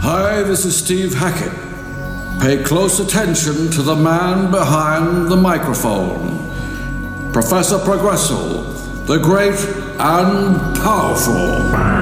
Hi, this is Steve Hackett. Pay close attention to the man behind the microphone. Professor Progresso, the great and powerful.